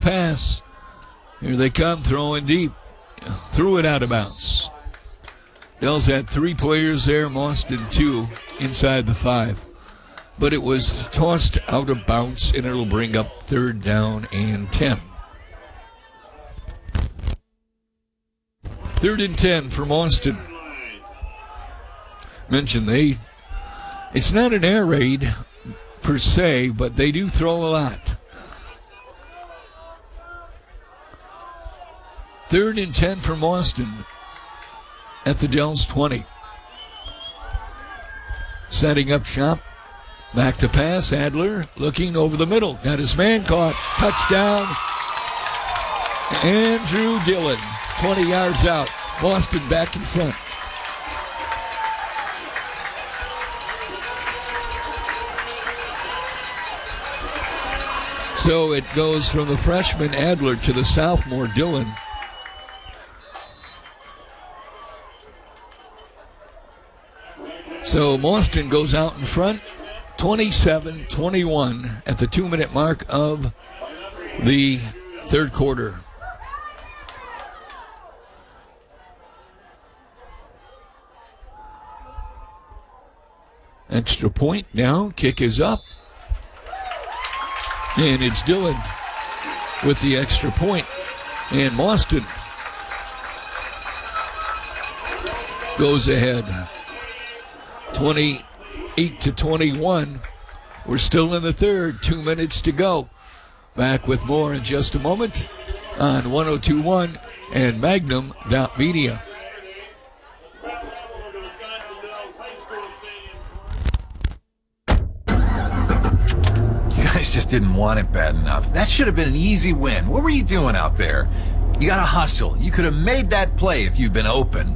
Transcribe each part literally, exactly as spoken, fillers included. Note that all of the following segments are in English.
pass. Here they come, throwing deep. Threw it out of bounds. Dells had three players there, Mauston two inside the five. But it was tossed out of bounds, and it'll bring up third down and ten. Third and ten for Mauston. Mentioned they, it's not an air raid per se, but they do throw a lot. Third and ten for Mauston at the Dells twenty. Setting up shop. Back to pass. Adler looking over the middle. Got his man caught. Touchdown. Andrew Dillon. twenty yards out. Boston back in front. So it goes from the freshman Adler to the sophomore Dillon. So Mauston goes out in front, twenty-seven twenty-one at the two-minute mark of the third quarter. Extra point now, kick is up. And it's Dillon with the extra point. And Mauston goes ahead. twenty-eight to twenty-one. We're still in the third. Two minutes to go. Back with more in just a moment on one oh two point one and Magnum dot media. Just didn't want it bad enough. That should have been an easy win. What were you doing out there? You gotta hustle. You could have made that play if you'd been open.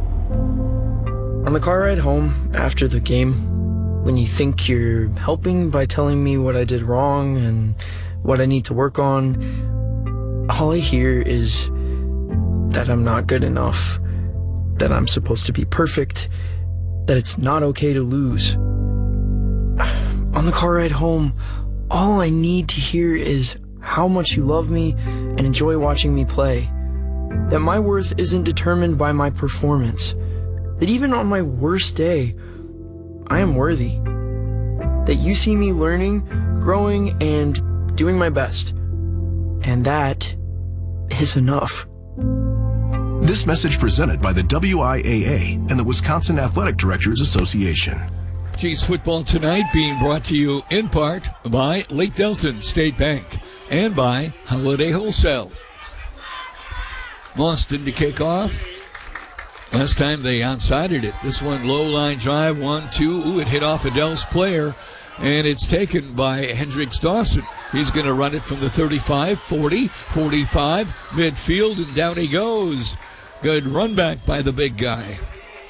On the car ride home after the game, when you think you're helping by telling me what I did wrong and what I need to work on, all I hear is that I'm not good enough, that I'm supposed to be perfect, that it's not okay to lose. On the car ride home, all I need to hear is how much you love me and enjoy watching me play. That my worth isn't determined by my performance. That even on my worst day, I am worthy. That you see me learning, growing, and doing my best. And that is enough. This message presented by the W I A A and the Wisconsin Athletic Directors Association. Chiefs football tonight being brought to you in part by Lake Delton State Bank and by Holiday Wholesale. Mauston to kick off. Last time they outsided it. This one low line drive, one, two. Ooh, it hit off a Dells player, and it's taken by Hendricks Dawson. He's going to run it from the thirty-five, forty, forty-five, midfield, and down he goes. Good run back by the big guy.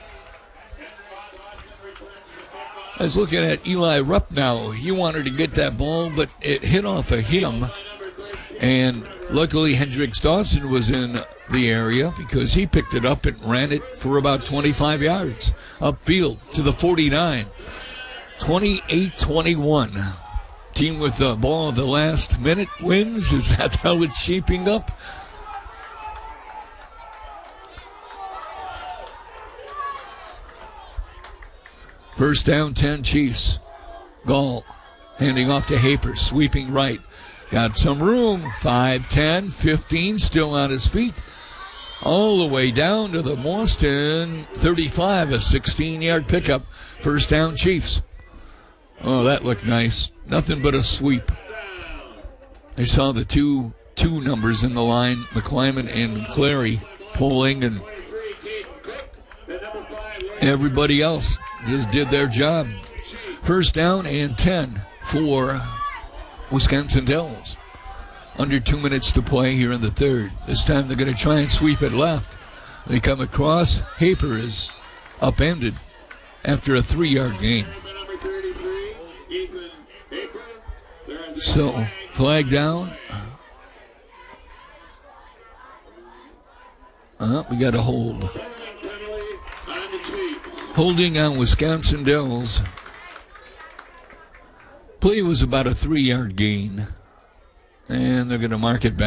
I was looking at Eli Rupp now. He wanted to get that ball, but it hit off of him. And luckily Hendricks Dawson was in the area because he picked it up and ran it for about twenty-five yards upfield to the forty-nine. twenty-eight twenty-one. Team with the ball at the last minute wins. Is that how it's shaping up? First down, ten Chiefs. Gall handing off to Haper, sweeping right. Got some room. five, ten, fifteen, still on his feet. All the way down to the Mauston thirty-five, a sixteen-yard pickup. First down, Chiefs. Oh, that looked nice. Nothing but a sweep. I saw the two two numbers in the line, McClyman and Clary, pulling, and everybody else just did their job. First down and ten for Wisconsin Dells. Under two minutes to play here in the third. This time they're going to try and sweep it left. They come across. Haper is upended after a three-yard gain. So, flag down. Uh, we got a hold. Holding on Wisconsin Dells. Play was about a three-yard gain. And they're going to mark it back.